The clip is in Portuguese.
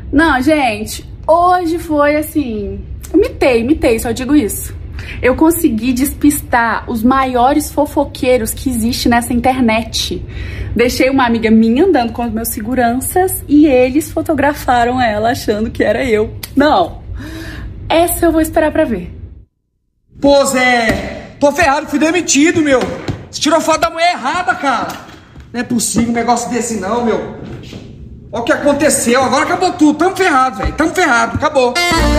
Não, gente, hoje foi assim... Imitei, só digo isso. Eu consegui despistar os maiores fofoqueiros que existe nessa internet. Deixei uma amiga minha andando com os meus seguranças e eles fotografaram ela achando que era eu. Não, essa eu vou esperar pra ver. Pô, Zé, tô ferrado, fui demitido, meu. Você tirou foto da mulher errada, cara. Não é possível um negócio desse não, meu. Olha o que aconteceu, agora acabou tudo. Tamo ferrado, velho, tamo ferrado, acabou.